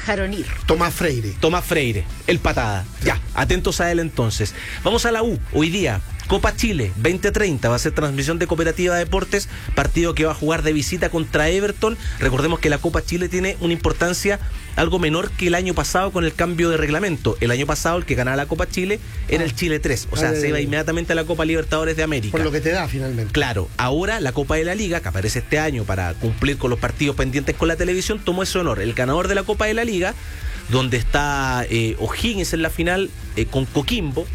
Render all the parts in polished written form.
dejaron ir. Tomás Freire, el patada. Sí. Ya, atentos a él entonces. Vamos a la U, hoy día. Copa Chile 2030 va a ser transmisión de Cooperativa Deportes, partido que va a jugar de visita contra Everton. Recordemos que la Copa Chile tiene una importancia algo menor que el año pasado con el cambio de reglamento. El año pasado el que ganaba la Copa Chile era el Chile 3, o sea, se iba inmediatamente a la Copa Libertadores de América. Por lo que te da finalmente. Claro, ahora la Copa de la Liga, que aparece este año para cumplir con los partidos pendientes con la televisión, tomó ese honor. El ganador de la Copa de la Liga, donde está O'Higgins en la final con Coquimbo,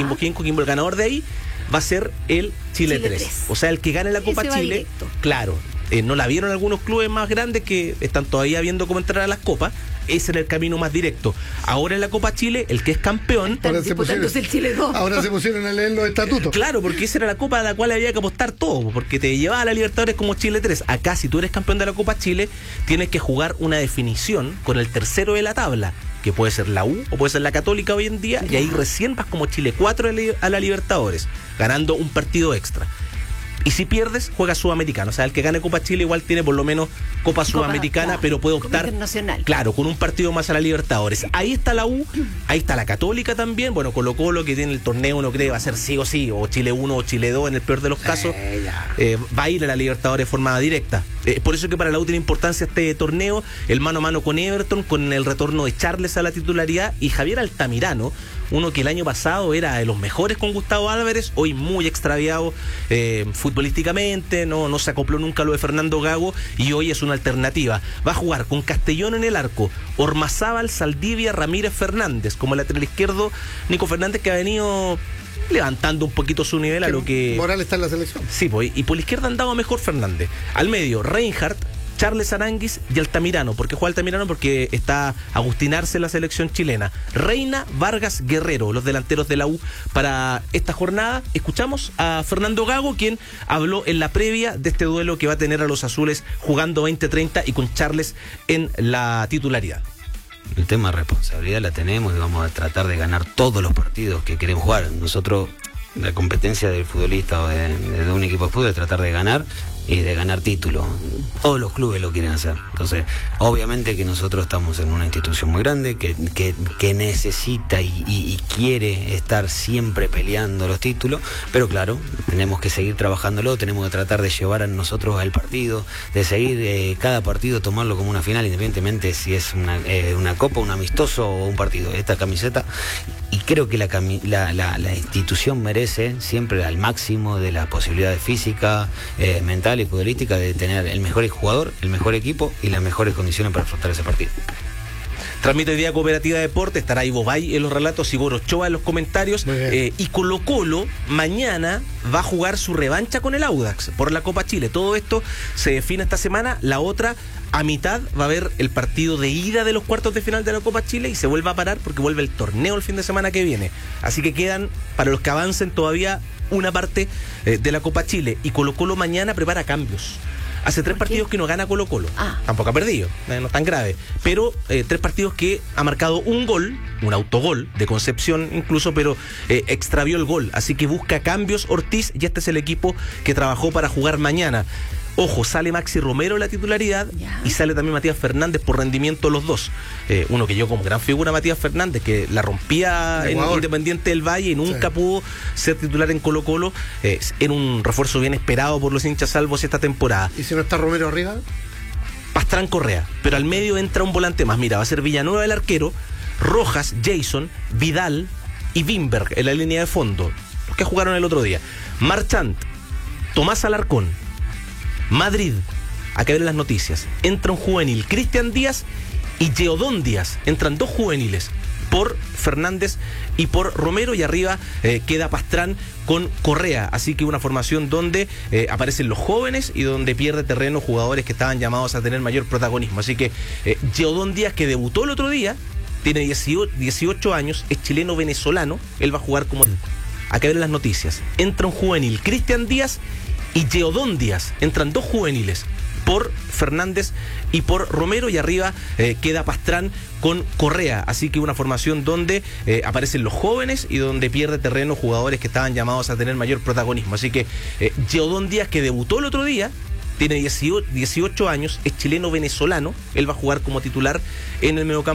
el ganador de ahí va a ser el Chile 3. O sea, el que gane la Copa Chile, claro, no la vieron algunos clubes más grandes que están todavía viendo cómo entrar a las copas. Ese era el camino más directo. Ahora en la Copa Chile, el que es campeón... Ahora se pusieron a leer los estatutos. Claro, porque esa era la Copa a la cual había que apostar todo, porque te llevaba a la Libertadores como Chile 3. Acá, si tú eres campeón de la Copa Chile, tienes que jugar una definición con el tercero de la tabla, que puede ser la U o puede ser la Católica hoy en día, y ahí recién vas como Chile 4 a la Libertadores, ganando un partido extra. Y si pierdes, juega Sudamericana. O sea, el que gane Copa Chile igual tiene por lo menos Copa Sudamericana, claro, pero puede optar, internacional. Claro, con un partido más a la Libertadores. Ahí está la U, ahí está la Católica también. Bueno, Colo-Colo, que tiene el torneo, uno cree va a ser sí o sí, o Chile 1 o Chile 2 en el peor de los casos, va a ir a la Libertadores de forma directa. Por eso que para la U tiene importancia este torneo, el mano a mano con Everton, con el retorno de Charles a la titularidad, y Javier Altamirano, uno que el año pasado era de los mejores con Gustavo Álvarez, hoy muy extraviado futbolísticamente, no se acopló nunca a lo de Fernando Gago, y hoy es una alternativa. Va a jugar con Castellón en el arco, Ormazábal, Saldivia, Ramírez, Fernández, como lateral izquierdo, Nico Fernández, que ha venido levantando un poquito su nivel a lo que... Morales está en la selección. Sí, pues, y por la izquierda andaba mejor Fernández. Al medio, Reinhardt, Charles Aranguis y Altamirano. ¿Por qué juega Altamirano? Porque está Agustín Arce en la selección chilena. Reina, Vargas, Guerrero, los delanteros de la U para esta jornada. Escuchamos a Fernando Gago, quien habló en la previa de este duelo que va a tener a los azules jugando 20-30 y con Charles en la titularidad. El tema de responsabilidad la tenemos y vamos a tratar de ganar todos los partidos que queremos jugar. Nosotros, la competencia del futbolista o de un equipo de fútbol es tratar de ganar y de ganar títulos. Todos los clubes lo quieren hacer. Entonces, obviamente que nosotros estamos en una institución muy grande que necesita y quiere estar siempre peleando los títulos, pero claro, tenemos que seguir trabajándolo, tenemos que tratar de llevar a nosotros al partido, de seguir cada partido, tomarlo como una final, independientemente si es una copa, un amistoso o un partido. Esta camiseta, y creo que la institución merece siempre al máximo de las posibilidades físicas, mental y futbolística, de tener el mejor jugador, el mejor equipo y las mejores condiciones para afrontar ese partido. Transmite hoy día Cooperativa Deportes, estará Ivo Bay en los relatos, Igor Ochoa en los comentarios, y Colo-Colo mañana va a jugar su revancha con el Audax por la Copa Chile. Todo esto se define esta semana. La otra, a mitad, va a haber el partido de ida de los cuartos de final de la Copa Chile y se vuelve a parar porque vuelve el torneo el fin de semana que viene. Así que quedan, para los que avancen, todavía una parte de la Copa Chile, y Colo-Colo mañana prepara cambios. Hace 3 partidos que no gana Colo-Colo. Tampoco ha perdido, no es tan grave. Pero 3 partidos que ha marcado un gol, un autogol de Concepción incluso, pero extravió el gol. Así que busca cambios Ortiz, y este es el equipo que trabajó para jugar mañana. Ojo, sale Maxi Romero en la titularidad y sale también Matías Fernández por rendimiento los dos. Uno que yo como gran figura, Matías Fernández, que la rompía en Independiente del Valle y nunca pudo ser titular en Colo-Colo. Era un refuerzo bien esperado por los hinchas salvos esta temporada. ¿Y si no está Romero arriba? Pastrán Correa, pero al medio entra un volante más. Mira, va a ser Villanueva el arquero, Rojas, Jason, Vidal y Wimberg en la línea de fondo, los que jugaron el otro día. Marchand, Tomás Alarcón, Madrid, acá ven las noticias, entra un juvenil, Cristian Díaz y Geodón Díaz, entran 2 juveniles por Fernández y por Romero, y arriba queda Pastrán con Correa, así que una formación donde aparecen los jóvenes y donde pierde terreno jugadores que estaban llamados a tener mayor protagonismo. Así que Geodón Díaz, que debutó el otro día, tiene 18 años, es chileno-venezolano, él va a jugar como... Acá ven las noticias, entra un juvenil, Cristian Díaz y Geodón Díaz, entran 2 juveniles por Fernández y por Romero, y arriba queda Pastrán con Correa, así que una formación donde aparecen los jóvenes y donde pierde terreno jugadores que estaban llamados a tener mayor protagonismo. Así que Geodón Díaz, que debutó el otro día, tiene 18 años, es chileno-venezolano, él va a jugar como titular en el mediocampo